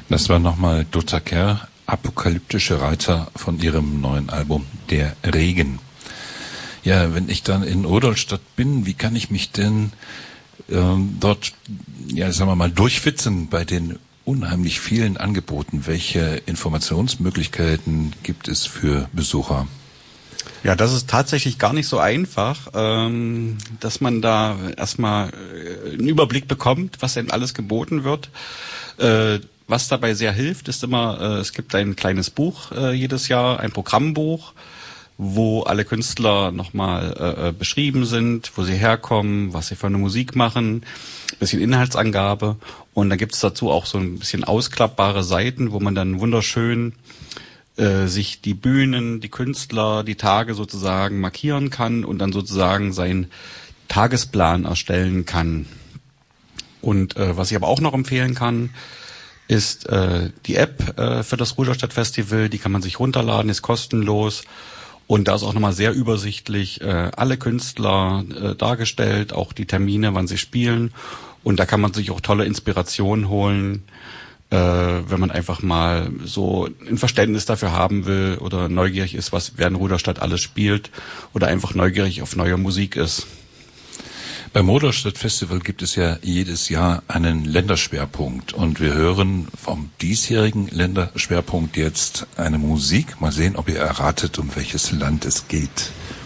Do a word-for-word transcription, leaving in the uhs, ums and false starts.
Das war nochmal Dota Kerr, Apokalyptische Reiter von ihrem neuen Album Der Regen. Ja, wenn ich dann in Rudolstadt bin, wie kann ich mich denn ähm, dort, ja, sagen wir mal, durchwitzen bei den unheimlich vielen Angeboten? Welche Informationsmöglichkeiten gibt es für Besucher? Ja, das ist tatsächlich gar nicht so einfach, ähm, dass man da erstmal einen Überblick bekommt, was denn alles geboten wird. Äh, was dabei sehr hilft, ist immer, äh, es gibt ein kleines Buch äh, jedes Jahr, ein Programmbuch, wo alle Künstler nochmal äh, beschrieben sind, wo sie herkommen, was sie für eine Musik machen, ein bisschen Inhaltsangabe. Und da gibt es dazu auch so ein bisschen ausklappbare Seiten, wo man dann wunderschön äh, sich die Bühnen, die Künstler, die Tage sozusagen markieren kann und dann sozusagen seinen Tagesplan erstellen kann. Und äh, was ich aber auch noch empfehlen kann, ist äh, die App äh, für das Rudolstadt Festival. Die kann man sich runterladen, ist kostenlos. Und da ist auch nochmal sehr übersichtlich äh, alle Künstler äh, dargestellt, auch die Termine, wann sie spielen. Und da kann man sich auch tolle Inspirationen holen, äh, wenn man einfach mal so ein Verständnis dafür haben will oder neugierig ist, was wer in Rudolstadt alles spielt oder einfach neugierig auf neue Musik ist. Beim Rudolstadt Festival gibt es ja jedes Jahr einen Länderschwerpunkt und wir hören vom diesjährigen Länderschwerpunkt jetzt eine Musik. Mal sehen, ob ihr erratet, um welches Land es geht.